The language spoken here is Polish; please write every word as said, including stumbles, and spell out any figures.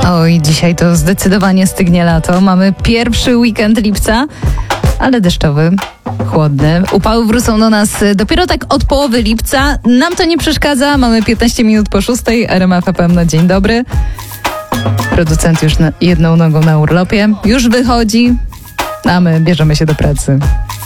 Oj, dzisiaj to zdecydowanie stygnie lato. Mamy pierwszy weekend lipca, ale deszczowy, chłodny. Upały wrócą do nas dopiero tak od połowy lipca. Nam to nie przeszkadza. Mamy piętnaście minut po szóstej. R M F F M, no dzień dobry. Producent już na jedną nogą na urlopie. Już wychodzi, a my bierzemy się do pracy.